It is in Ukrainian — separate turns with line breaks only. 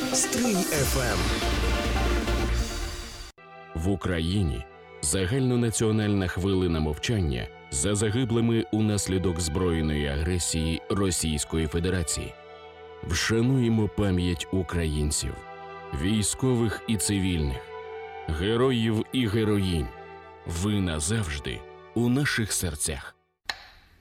Стрий ФМ.
В Україні загальнонаціональна хвилина мовчання за загиблими унаслідок збройної агресії Російської Федерації. Вшануємо пам'ять українців, військових і цивільних, героїв і героїнь. Ви назавжди у наших серцях.